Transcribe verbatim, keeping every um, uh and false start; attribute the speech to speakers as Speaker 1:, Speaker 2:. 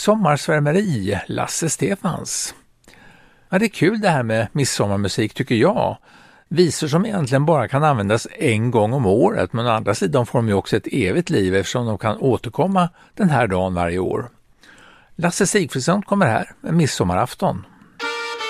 Speaker 1: Sommarsvärmeri, Lasse Stefans. Ja, det är kul det här med midsommarmusik tycker jag. Visor som egentligen bara kan användas en gång om året, men å andra sidan får de ju också ett evigt liv eftersom de kan återkomma den här dagen varje år. Lasse Sigfridsson kommer här med midsommarafton.